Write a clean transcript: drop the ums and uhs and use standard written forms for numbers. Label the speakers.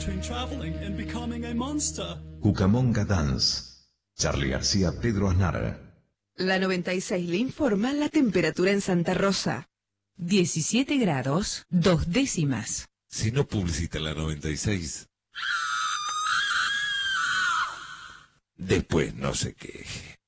Speaker 1: between traveling and becoming a monster.
Speaker 2: Cucamonga Dance. Charly García, Pedro Aznar.
Speaker 3: La 96 le informa la temperatura en Santa Rosa.
Speaker 4: 17 grados, 2 décimas.
Speaker 5: Si no publicita la 96, después no se queje.